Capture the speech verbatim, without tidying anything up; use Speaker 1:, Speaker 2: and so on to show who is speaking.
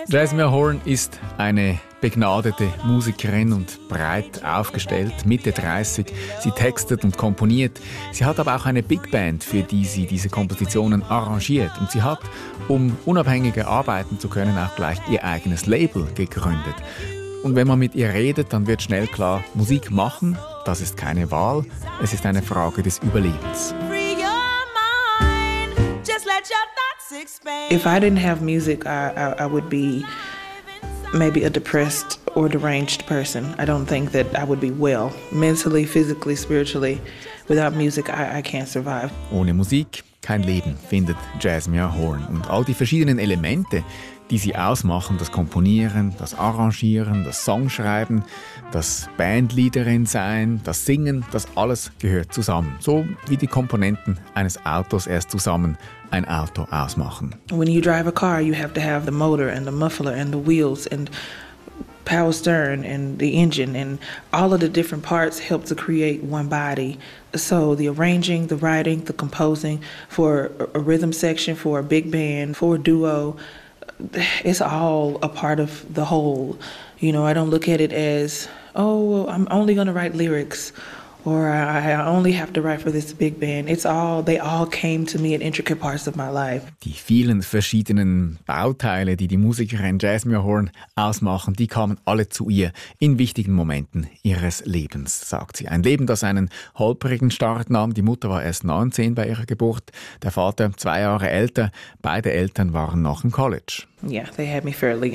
Speaker 1: Jasmine Horn ist eine begnadete Musikerin und breit aufgestellt, Mitte dreißig. Sie textet und komponiert. Sie hat aber auch eine Big Band, für die sie diese Kompositionen arrangiert. Und sie hat, um unabhängiger arbeiten zu können, auch gleich ihr eigenes Label gegründet. Und wenn man mit ihr redet, dann wird schnell klar, Musik machen, das ist keine Wahl, es ist eine Frage des Überlebens.
Speaker 2: If I didn't have music, I, I, I would be maybe a depressed or deranged person. I don't think that I would be well, mentally, physically, spiritually. Without music, I, I can't survive.
Speaker 1: Ohne Musik kein Leben, findet Jasmine Horn. Und all die verschiedenen Elemente, die sie ausmachen, das Komponieren, das Arrangieren, das Songschreiben, das Bandleaderin sein, das Singen, das alles gehört zusammen. So wie die Komponenten eines Autos erst zusammen ein Auto ausmachen.
Speaker 2: When you drive a car, you have to have the motor and the muffler and the wheels and power stern and the engine, and all of the different parts help to create one body. So the arranging, the writing, the composing for a rhythm section, for a big band, for a duo, it's all a part of the whole. You know, I don't look at it as, oh, I'm only going to write lyrics, or I only have to write for this big band. It's all, they all came to me in intricate parts of my life.
Speaker 1: Die vielen verschiedenen Bauteile, die die Musikerin Jasmine Horn ausmachen, die kamen alle zu ihr in wichtigen Momenten ihres Lebens, sagt sie. Ein Leben, das einen holprigen Start nahm. Die Mutter war erst neunzehn bei ihrer Geburt, der Vater zwei Jahre älter. Beide Eltern waren noch im College.
Speaker 2: Yeah, they had me fairly